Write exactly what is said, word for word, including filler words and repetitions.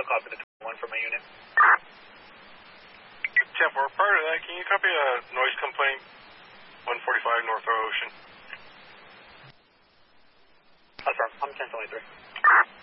copy the one for my unit. ten four, prior to that, can you copy a noise complaint, one forty-five North Ocean? That's right, I'm ten twenty-three.